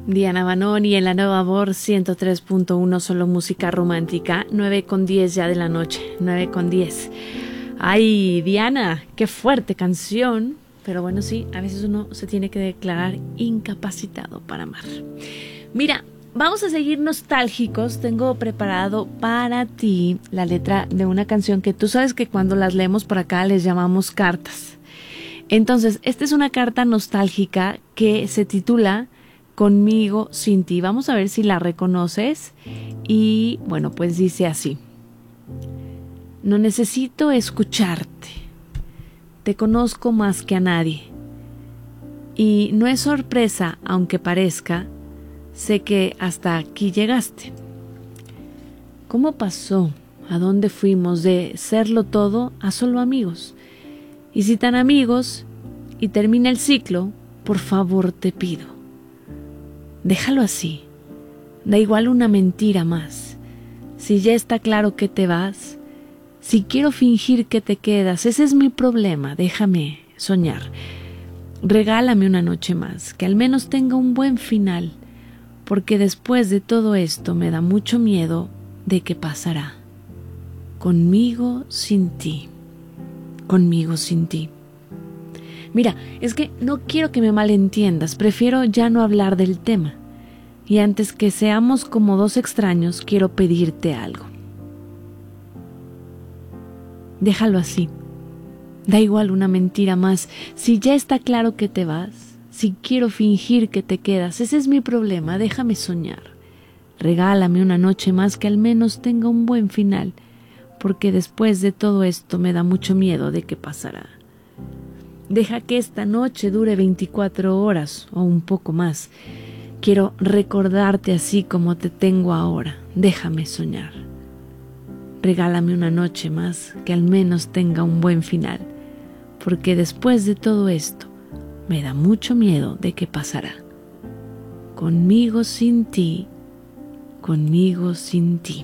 Diana Banoni en la Nueva Voz 103.1, solo música romántica, 9:10 ya de la noche, 9:10. Ay, Diana, qué fuerte canción, pero bueno, sí, a veces uno se tiene que declarar incapacitado para amar. Mira, vamos a seguir nostálgicos. Tengo preparado para ti la letra de una canción que tú sabes que cuando las leemos por acá les llamamos cartas. Entonces, esta es una carta nostálgica que se titula Conmigo sin ti. Vamos a ver si la reconoces. Y bueno, pues dice así: no necesito escucharte, te conozco más que a nadie. Y no es sorpresa, aunque parezca, sé que hasta aquí llegaste. ¿Cómo pasó? ¿A dónde fuimos de serlo todo a solo amigos? Y si tan amigos y termina el ciclo, por favor te pido, déjalo así, da igual una mentira más. Si ya está claro que te vas, si quiero fingir que te quedas, ese es mi problema, déjame soñar. Regálame una noche más, que al menos tenga un buen final, porque después de todo esto me da mucho miedo de qué pasará. Conmigo sin ti. Conmigo sin ti. Mira, es que no quiero que me malentiendas, prefiero ya no hablar del tema. Y antes que seamos como dos extraños, quiero pedirte algo. Déjalo así. Da igual una mentira más. Si ya está claro que te vas, si quiero fingir que te quedas, ese es mi problema, déjame soñar. Regálame una noche más que al menos tenga un buen final, porque después de todo esto me da mucho miedo de qué pasará. Deja que esta noche dure 24 horas o un poco más. Quiero recordarte así como te tengo ahora. Déjame soñar. Regálame una noche más que al menos tenga un buen final, porque después de todo esto me da mucho miedo de qué pasará. Conmigo sin ti, conmigo sin ti.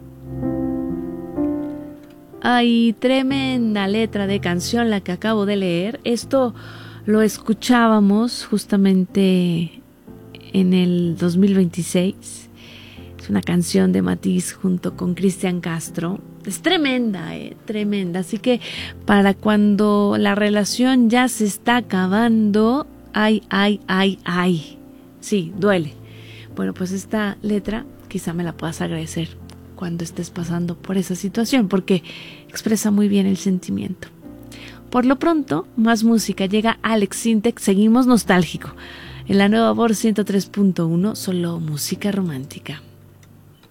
Ay, tremenda letra de canción la que acabo de leer. Esto lo escuchábamos justamente en el 2026. Es una canción de Matiz junto con Cristian Castro. Es tremenda, tremenda. Así que para cuando la relación ya se está acabando, ay, ay, ay, ay. Sí, duele. Bueno, pues esta letra quizá me la puedas agradecer cuando estés pasando por esa situación, porque expresa muy bien el sentimiento. Por lo pronto, más música. Llega Alex Sintek, seguimos nostálgico. En la Nueva Voz 103.1, solo música romántica.